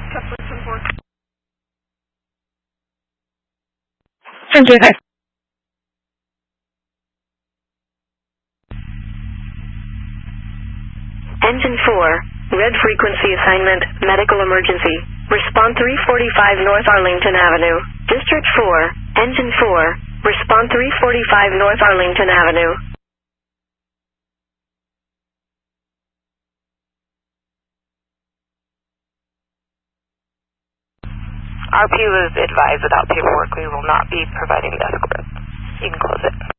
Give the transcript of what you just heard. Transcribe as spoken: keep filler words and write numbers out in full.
Engine five. Engine four, red frequency assignment, medical emergency. Respond three forty-five North Arlington Avenue. District four, Engine four, respond three forty-five North Arlington Avenue. R P was advised without paperwork we will not be providing the escort. You can close it.